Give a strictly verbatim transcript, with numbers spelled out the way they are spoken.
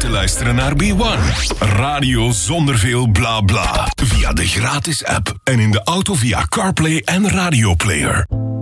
te luisteren naar B one. Radio zonder veel bla bla. Via de gratis app en in de auto via CarPlay en Radio Player.